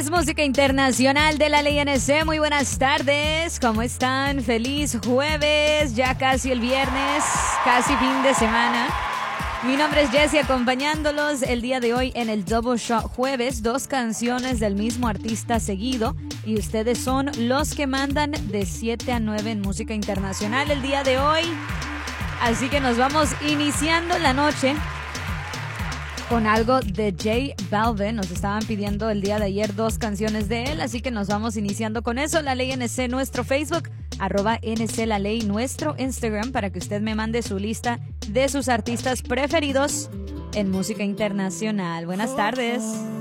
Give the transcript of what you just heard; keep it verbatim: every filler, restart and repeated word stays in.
Es música internacional de la ley N C. Muy buenas tardes, ¿cómo están? Feliz jueves, ya casi el viernes, casi fin de semana. Mi nombre es Jessie, acompañándolos el día de hoy en el Double Shot Jueves, dos canciones del mismo artista seguido, y ustedes son los que mandan de siete a nueve en música internacional el día de hoy. Así que nos vamos iniciando la noche con algo de J Balvin. Nos estaban pidiendo el día de ayer dos canciones de él, así que nos vamos iniciando con eso. La Ley N C, nuestro Facebook, arroba N C La Ley, nuestro Instagram, para que usted me mande su lista de sus artistas preferidos en música internacional. Buenas tardes.